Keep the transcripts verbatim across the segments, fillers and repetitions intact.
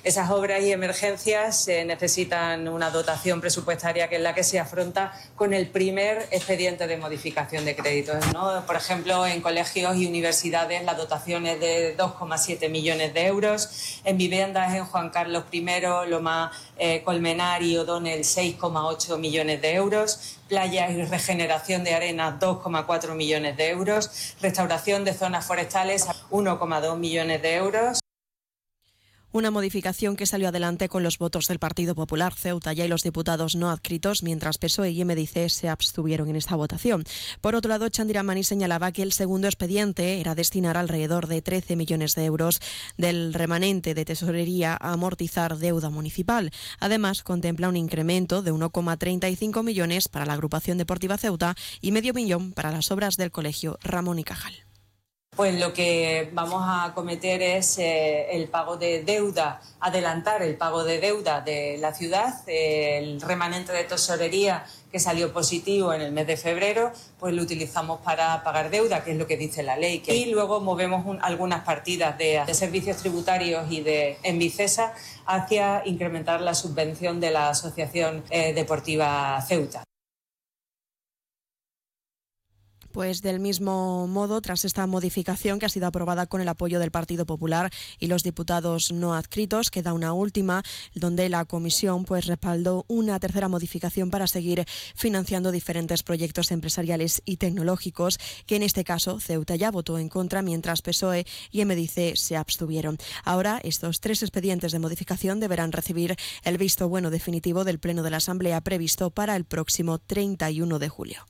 Esas obras y emergencias eh, necesitan una dotación presupuestaria que es la que se afronta con el primer expediente de modificación de créditos, ¿no? Por ejemplo, en colegios y universidades la dotación es de dos coma siete millones de euros, en viviendas en Juan Carlos primero, Loma eh, Colmenar y O'Donnell seis coma ocho millones de euros, playas y regeneración de arena dos coma cuatro millones de euros, restauración de zonas forestales uno coma dos millones de euros. Una modificación que salió adelante con los votos del Partido Popular, Ceuta y los diputados no adscritos, mientras P S O E y M D C se abstuvieron en esta votación. Por otro lado, Chandiramani señalaba que el segundo expediente era destinar alrededor de trece millones de euros del remanente de tesorería a amortizar deuda municipal. Además, contempla un incremento de uno coma treinta y cinco millones para la agrupación deportiva Ceuta y medio millón para las obras del colegio Ramón y Cajal. Pues lo que vamos a acometer es eh, el pago de deuda, adelantar el pago de deuda de la ciudad, eh, el remanente de tesorería que salió positivo en el mes de febrero, pues lo utilizamos para pagar deuda, que es lo que dice la ley. Y luego movemos un, algunas partidas de, de servicios tributarios y de Envicesa hacia incrementar la subvención de la Asociación eh, Deportiva Ceuta. Pues del mismo modo, tras esta modificación que ha sido aprobada con el apoyo del Partido Popular y los diputados no adscritos, queda una última, donde la Comisión pues respaldó una tercera modificación para seguir financiando diferentes proyectos empresariales y tecnológicos, que en este caso Ceuta ya votó en contra, mientras P S O E y M D C se abstuvieron. Ahora, estos tres expedientes de modificación deberán recibir el visto bueno definitivo del Pleno de la Asamblea previsto para el próximo treinta y uno de julio.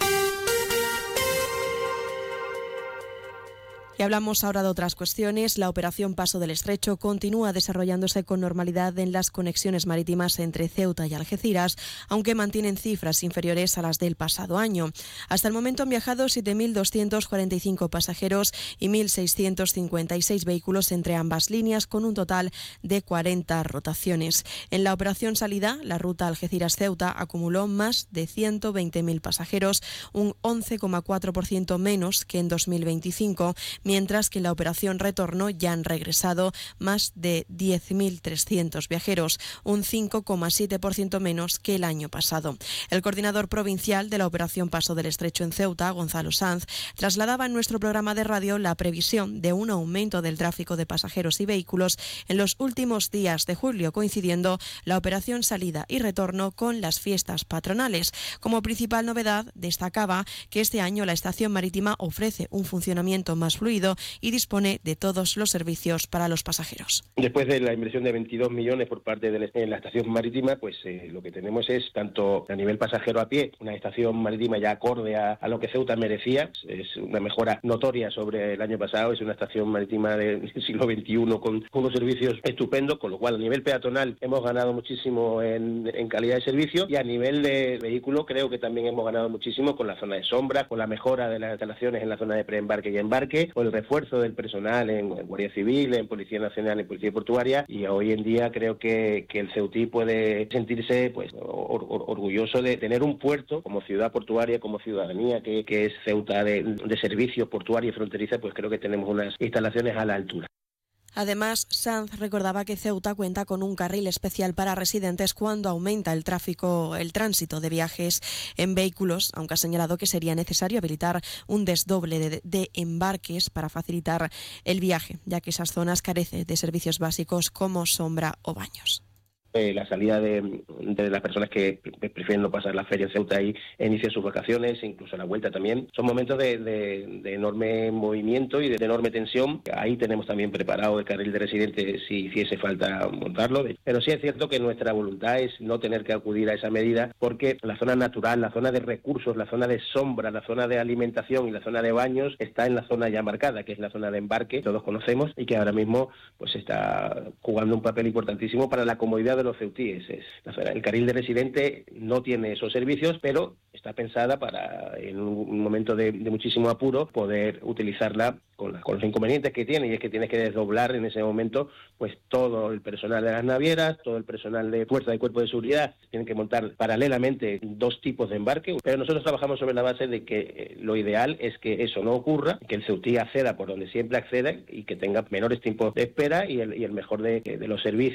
Y hablamos ahora de otras cuestiones. La operación Paso del Estrecho continúa desarrollándose con normalidad en las conexiones marítimas entre Ceuta y Algeciras, aunque mantienen cifras inferiores a las del pasado año. Hasta el momento han viajado siete mil doscientos cuarenta y cinco pasajeros y mil seiscientos cincuenta y seis vehículos entre ambas líneas, con un total de cuarenta rotaciones. En la operación salida, la ruta Algeciras-Ceuta acumuló más de ciento veinte mil pasajeros, un once coma cuatro por ciento menos que en dos mil veinticinco, mientras que en la operación retorno ya han regresado más de diez mil trescientos viajeros, un cinco coma siete por ciento menos que el año pasado. El coordinador provincial de la operación Paso del Estrecho en Ceuta, Gonzalo Sanz, trasladaba en nuestro programa de radio la previsión de un aumento del tráfico de pasajeros y vehículos en los últimos días de julio, coincidiendo la operación salida y retorno con las fiestas patronales. Como principal novedad, destacaba que este año la estación marítima ofrece un funcionamiento más fluido y dispone de todos los servicios para los pasajeros. Después de la inversión de veintidós millones por parte de la estación marítima, pues eh, lo que tenemos es, tanto a nivel pasajero a pie, una estación marítima ya acorde a, a lo que Ceuta merecía, es una mejora notoria sobre el año pasado, es una estación marítima del siglo veintiuno con unos servicios estupendos, con lo cual a nivel peatonal hemos ganado muchísimo en, en calidad de servicio, y a nivel de vehículo creo que también hemos ganado muchísimo con la zona de sombra, con la mejora de las instalaciones en la zona de preembarque y embarque, con el refuerzo del personal en, en Guardia Civil, en Policía Nacional, en Policía Portuaria, y hoy en día creo que, que el Ceutí puede sentirse pues or, or, orgulloso de tener un puerto como ciudad portuaria, como ciudadanía que, que es Ceuta de, de servicios portuarios y fronteriza, pues creo que tenemos unas instalaciones a la altura. Además, Sanz recordaba que Ceuta cuenta con un carril especial para residentes cuando aumenta el tráfico, el tránsito de viajes en vehículos, aunque ha señalado que sería necesario habilitar un desdoble de, de embarques para facilitar el viaje, ya que esas zonas carecen de servicios básicos como sombra o baños. Eh, la salida de, de las personas que prefieren no pasar la feria en Ceuta y inician sus vacaciones, incluso la vuelta también. Son momentos de, de, de enorme movimiento y de, de enorme tensión. Ahí tenemos también preparado el carril de residentes si hiciese falta montarlo. Pero sí es cierto que nuestra voluntad es no tener que acudir a esa medida, porque la zona natural, la zona de recursos, la zona de sombra, la zona de alimentación y la zona de baños está en la zona ya marcada, que es la zona de embarque, todos conocemos, y que ahora mismo pues está jugando un papel importantísimo para la comodidad de los ceutíes. El carril de residente no tiene esos servicios, pero está pensada para, en un momento de, de muchísimo apuro, poder utilizarla con, la, con los inconvenientes que tiene, y es que tienes que desdoblar en ese momento pues todo el personal de las navieras, todo el personal de fuerza y cuerpo de seguridad, tienen que montar paralelamente dos tipos de embarque, pero nosotros trabajamos sobre la base de que eh, lo ideal es que eso no ocurra, que el ceutí acceda por donde siempre accede y que tenga menores tiempos de espera y el, y el mejor de, de los servicios.